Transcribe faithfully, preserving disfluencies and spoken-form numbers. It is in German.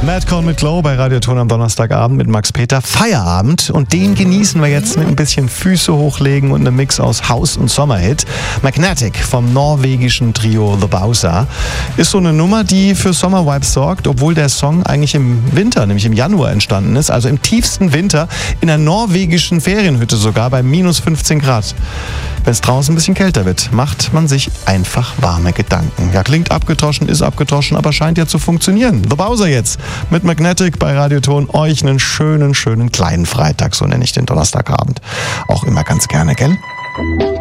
Madcon mit Glow bei Radioton am Donnerstagabend mit Max Peter. Feierabend und den genießen wir jetzt mit ein bisschen Füße hochlegen und einem Mix aus House- und Sommerhit. Magnetic vom norwegischen Trio The Bowser ist so eine Nummer, die für Sommervibes sorgt, obwohl der Song eigentlich im Winter, nämlich im Januar entstanden ist, also im tiefsten Winter in einer norwegischen Ferienhütte sogar bei minus fünfzehn Grad. Wenn es draußen ein bisschen kälter wird, macht man sich einfach warme Gedanken. Ja, klingt abgedroschen, ist abgedroschen, aber scheint ja zu funktionieren. The Bowser jetzt mit Magnetic bei Radioton. Euch einen schönen, schönen kleinen Freitag, so nenne ich den Donnerstagabend. Auch immer ganz gerne, gell?